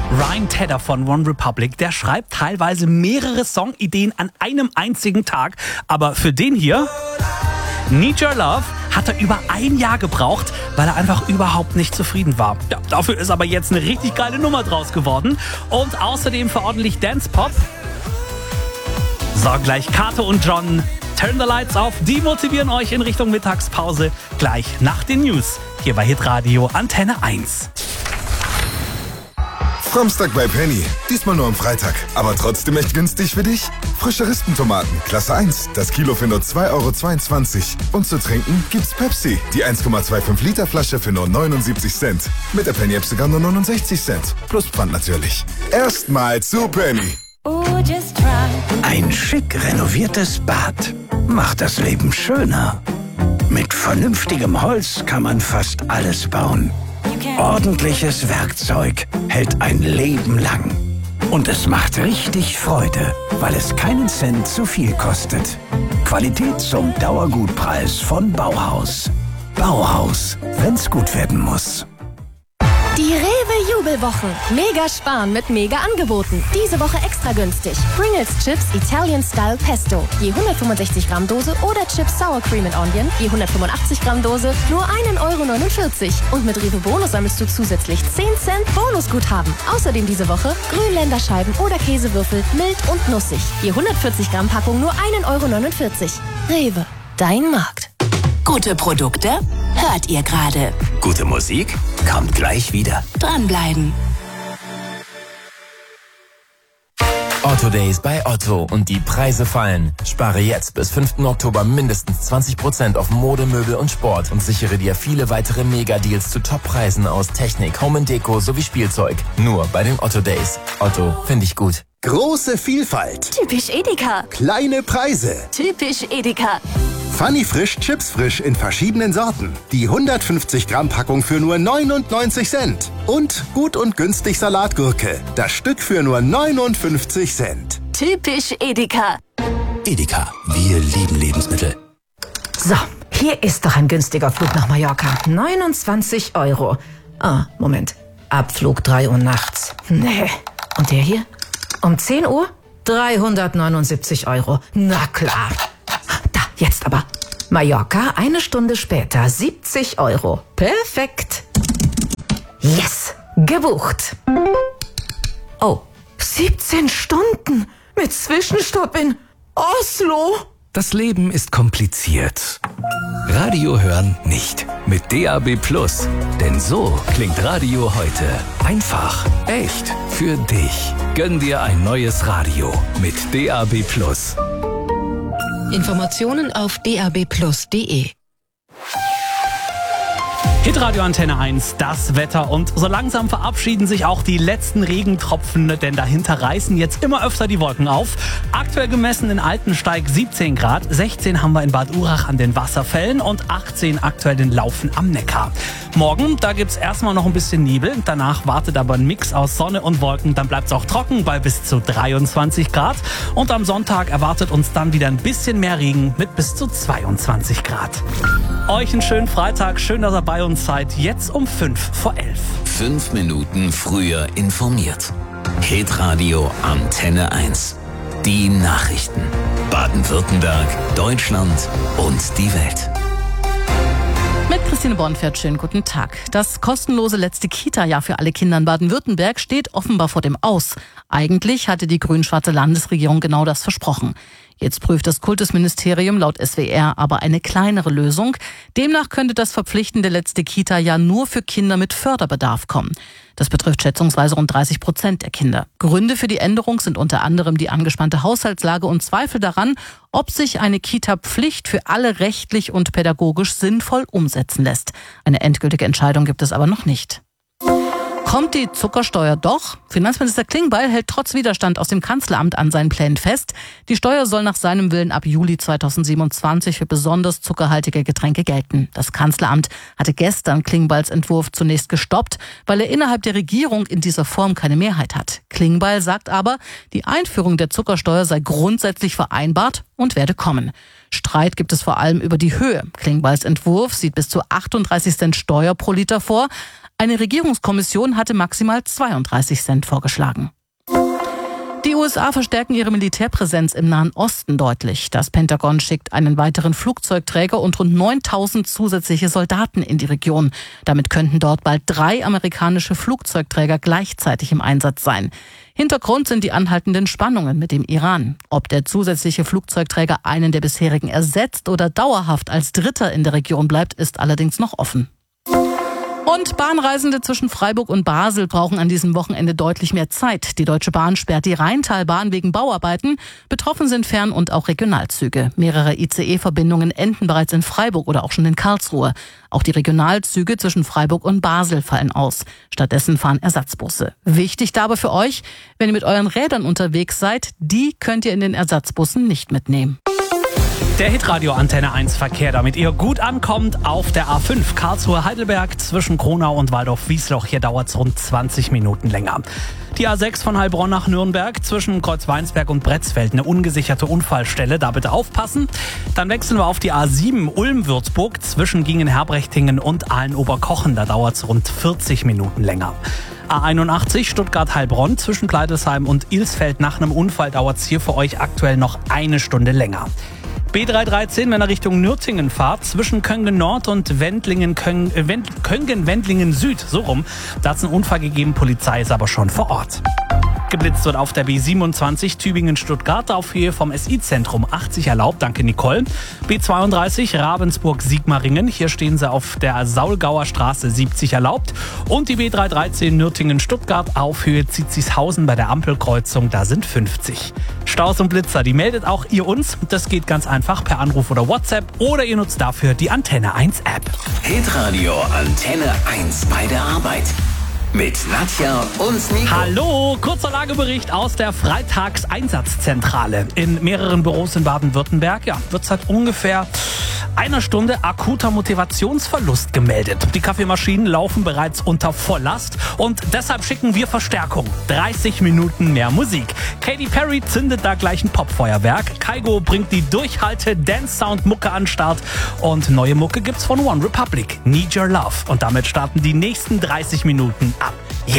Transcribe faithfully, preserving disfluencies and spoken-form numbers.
Ryan Tedder von One Republic, der schreibt teilweise mehrere Songideen an einem einzigen Tag. Aber für den hier, Need Your Love, hat er über ein Jahr gebraucht, weil er einfach überhaupt nicht zufrieden war. Ja, dafür ist aber jetzt eine richtig geile Nummer draus geworden. Und außerdem für ordentlich Dance-Pop. So, gleich Kato und John. Turn the Lights Off, die motivieren euch in Richtung Mittagspause. Gleich nach den News. Hier bei Hitradio Antenne eins. Samstag bei Penny. Diesmal nur am Freitag. Aber trotzdem echt günstig für dich? Frische Rispentomaten, Klasse eins. Das Kilo für nur zwei Euro zweiundzwanzig. Und zu trinken gibt's Pepsi. Die eins Komma fünfundzwanzig Liter Flasche für nur neunundsiebzig Cent. Mit der Penny App sogar nur neunundsechzig Cent. Plus Pfand natürlich. Erstmal zu Penny. Ein schick renoviertes Bad macht das Leben schöner. Mit vernünftigem Holz kann man fast alles bauen. Ordentliches Werkzeug hält ein Leben lang. Und es macht richtig Freude, weil es keinen Cent zu viel kostet. Qualität zum Dauergutpreis von Bauhaus. Bauhaus, wenn's gut werden muss. Die Rewe-Jubelwochen. Mega sparen mit Mega-Angeboten. Diese Woche extra günstig. Pringles Chips Italian Style Pesto. Je hundertfünfundsechzig Gramm Dose oder Chips Sour Cream and Onion. Je hundertfünfundachtzig Gramm Dose. Nur ein Euro neunundvierzig. Und mit Rewe Bonus sammelst du zusätzlich zehn Cent Bonusguthaben. Außerdem diese Woche Grünländerscheiben oder Käsewürfel mild und nussig. Je hundertvierzig Gramm Packung nur ein Euro neunundvierzig. Rewe, dein Markt. Gute Produkte hört ihr gerade. Gute Musik kommt gleich wieder. Dranbleiben. Otto Days bei Otto und die Preise fallen. Spare jetzt bis fünften Oktober mindestens zwanzig Prozent auf Mode, Möbel und Sport und sichere dir viele weitere Mega-Deals zu Top-Preisen aus Technik, Home and Deko sowie Spielzeug. Nur bei den Otto Days. Otto, finde ich gut. Große Vielfalt. Typisch Edeka. Kleine Preise. Typisch Edeka. Funny Frisch Chips Frisch in verschiedenen Sorten. Die hundertfünfzig Gramm Packung für nur neunundneunzig Cent. Und gut und günstig Salatgurke. Das Stück für nur neunundfünfzig Cent. Typisch Edeka. Edeka, wir lieben Lebensmittel. So, hier ist doch ein günstiger Flug nach Mallorca. neunundzwanzig Euro. Ah, Moment. Abflug drei Uhr nachts. Nee. Und der hier? Um zehn Uhr? dreihundertneunundsiebzig Euro. Na klar. Da, jetzt aber. Mallorca, eine Stunde später, siebzig Euro. Perfekt. Yes, gebucht. Oh, siebzehn Stunden mit Zwischenstopp in Oslo. Das Leben ist kompliziert. Radio hören nicht. Mit D A B Plus. Denn so klingt Radio heute. Einfach, echt, für dich. Gönn dir ein neues Radio mit D A B Plus. Informationen auf d a b plus punkt d e. Hitradio Antenne eins, das Wetter, und so langsam verabschieden sich auch die letzten Regentropfen, denn dahinter reißen jetzt immer öfter die Wolken auf. Aktuell gemessen in Altensteig siebzehn Grad, sechzehn haben wir in Bad Urach an den Wasserfällen und achtzehn aktuell in Laufen am Neckar. Morgen, da gibt's erstmal noch ein bisschen Nebel, danach wartet aber ein Mix aus Sonne und Wolken, dann bleibt's auch trocken bei bis zu dreiundzwanzig Grad und am Sonntag erwartet uns dann wieder ein bisschen mehr Regen mit bis zu zweiundzwanzig Grad. Euch einen schönen Freitag, schön, dass ihr bei uns seid, jetzt um fünf vor elf. Fünf Minuten früher informiert. Hitradio Antenne eins. Die Nachrichten. Baden-Württemberg, Deutschland und die Welt. Mit Christine Bornfeld, schönen guten Tag. Das kostenlose letzte Kita-Jahr für alle Kinder in Baden-Württemberg steht offenbar vor dem Aus. Eigentlich hatte die grün-schwarze Landesregierung genau das versprochen. Jetzt prüft das Kultusministerium laut S W R aber eine kleinere Lösung. Demnach könnte das verpflichtende letzte Kita-Jahr nur für Kinder mit Förderbedarf kommen. Das betrifft schätzungsweise rund dreißig Prozent der Kinder. Gründe für die Änderung sind unter anderem die angespannte Haushaltslage und Zweifel daran, ob sich eine Kita-Pflicht für alle rechtlich und pädagogisch sinnvoll umsetzen lässt. Eine endgültige Entscheidung gibt es aber noch nicht. Kommt die Zuckersteuer doch? Finanzminister Klingbeil hält trotz Widerstand aus dem Kanzleramt an seinen Plänen fest. Die Steuer soll nach seinem Willen ab Juli zweitausendsiebenundzwanzig für besonders zuckerhaltige Getränke gelten. Das Kanzleramt hatte gestern Klingbeils Entwurf zunächst gestoppt, weil er innerhalb der Regierung in dieser Form keine Mehrheit hat. Klingbeil sagt aber, die Einführung der Zuckersteuer sei grundsätzlich vereinbart und werde kommen. Streit gibt es vor allem über die Höhe. Klingbeils Entwurf sieht bis zu achtunddreißig Cent Steuer pro Liter vor. Eine Regierungskommission hatte maximal zweiunddreißig Cent vorgeschlagen. Die U S A verstärken ihre Militärpräsenz im Nahen Osten deutlich. Das Pentagon schickt einen weiteren Flugzeugträger und rund neuntausend zusätzliche Soldaten in die Region. Damit könnten dort bald drei amerikanische Flugzeugträger gleichzeitig im Einsatz sein. Hintergrund sind die anhaltenden Spannungen mit dem Iran. Ob der zusätzliche Flugzeugträger einen der bisherigen ersetzt oder dauerhaft als Dritter in der Region bleibt, ist allerdings noch offen. Und Bahnreisende zwischen Freiburg und Basel brauchen an diesem Wochenende deutlich mehr Zeit. Die Deutsche Bahn sperrt die Rheintalbahn wegen Bauarbeiten. Betroffen sind Fern- und auch Regionalzüge. Mehrere I C E-Verbindungen enden bereits in Freiburg oder auch schon in Karlsruhe. Auch die Regionalzüge zwischen Freiburg und Basel fallen aus. Stattdessen fahren Ersatzbusse. Wichtig dabei für euch, wenn ihr mit euren Rädern unterwegs seid, die könnt ihr in den Ersatzbussen nicht mitnehmen. Der Hitradio Antenne eins Verkehr, damit ihr gut ankommt auf der A fünf Karlsruhe-Heidelberg zwischen Kronau und Waldorf-Wiesloch. Hier dauert es rund zwanzig Minuten länger. Die A sechs von Heilbronn nach Nürnberg zwischen Kreuzweinsberg und Bretzfeld, eine ungesicherte Unfallstelle, da bitte aufpassen. Dann wechseln wir auf die A sieben Ulm-Würzburg zwischen Gingen-Herbrechtingen und Aalen-Oberkochen, da dauert es rund vierzig Minuten länger. A einundachtzig Stuttgart-Heilbronn zwischen Kleidesheim und Ilsfeld, nach einem Unfall dauert es hier für euch aktuell noch eine Stunde länger. B dreihundertdreizehn, wenn ihr Richtung Nürtingen fahrt, zwischen Köngen Nord und Wendlingen, Köngen, äh, Wend, Köngen, Wendlingen Süd, so rum. Da hat es einen Unfall gegeben, Polizei ist aber schon vor Ort. Geblitzt wird auf der B siebenundzwanzig Tübingen-Stuttgart auf Höhe vom S I-Zentrum achtzig erlaubt, danke Nicole. B zweiunddreißig Ravensburg-Sigmaringen, hier stehen sie auf der Saulgauer Straße siebzig erlaubt. Und die B dreihundertdreizehn Nürtingen-Stuttgart auf Höhe Zitzishausen bei der Ampelkreuzung, da sind fünfzig. Staus und Blitzer, die meldet auch ihr uns. Das geht ganz einfach per Anruf oder WhatsApp oder ihr nutzt dafür die Antenne eins App. Hitradio Antenne eins bei der Arbeit. Mit Nadja und Nico. Hallo, kurzer Lagebericht aus der Freitagseinsatzzentrale. In mehreren Büros in Baden-Württemberg ja, wird seit ungefähr einer Stunde akuter Motivationsverlust gemeldet. Die Kaffeemaschinen laufen bereits unter Volllast und deshalb schicken wir Verstärkung. dreißig Minuten mehr Musik. Katy Perry zündet da gleich ein Popfeuerwerk. Kaigo bringt die Durchhalte-Dance-Sound-Mucke an den Start. Und neue Mucke gibt's von One Republic. Need Your Love. Und damit starten die nächsten dreißig Minuten ab